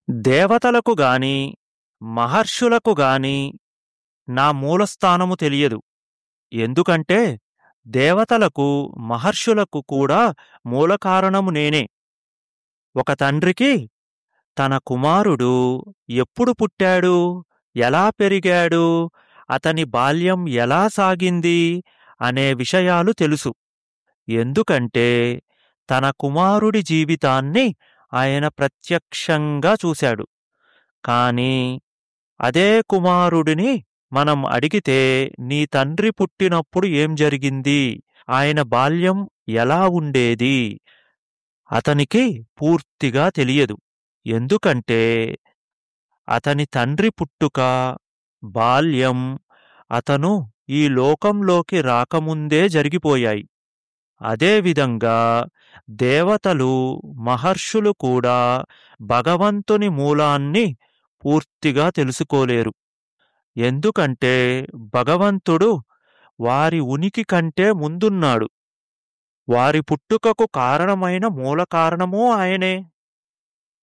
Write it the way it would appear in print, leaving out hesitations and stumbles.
దేవతలకు గాని, మహర్షులకు గాని నా మూలస్థానము తెలియదు. ఎందుకంటే దేవతలకు, మహర్షులకు కూడా మూలకారణము నేనే. ఒక తండ్రికి తన కుమారుడు ఎప్పుడు పుట్టాడు, ఎలా పెరిగాడు, అతని బాల్యం ఎలా సాగింది అనే విషయాలు తెలుసు. ఎందుకంటే తన కుమారుడి జీవితాన్ని ఆయన ప్రత్యక్షంగా చూశాడు. కానీ అదే కుమారుడిని మనం అడిగితే, నీ తండ్రి పుట్టినప్పుడు ఏం జరిగింది, ఆయన బాల్యం ఎలా ఉండేది, అతనికి పూర్తిగా తెలియదు. ఎందుకంటే అతని తండ్రి పుట్టుక, బాల్యం అతను ఈ లోకంలోకి రాకముందే జరిగిపోయాయి. అదేవిధంగా దేవతలు, మహర్షులు కూడా భగవంతుని మూలాన్ని పూర్తిగా తెలుసుకోలేరు. ఎందుకంటే భగవంతుడు వారి ఉనికి కంటే ముందున్నాడు. వారి పుట్టుకకు కారణమైన మూల కారణమూ ఆయనే.